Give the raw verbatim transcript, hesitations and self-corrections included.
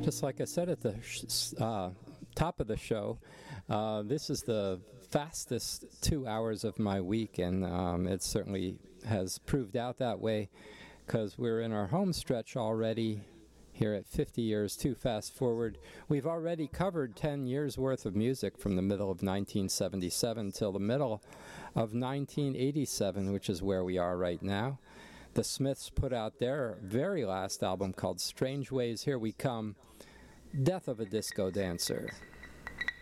Just like I said at the sh- uh, top of the show, uh, this is the fastest two hours of my week, and um, it certainly has proved out that way because we're in our home stretch already here at fifty years too fast forward. We've already covered ten years worth of music from the middle of nineteen seventy-seven till the middle of nineteen eighty-seven, which is where we are right now. The Smiths put out their very last album called Strange Ways. Here we come, Death of a Disco Dancer.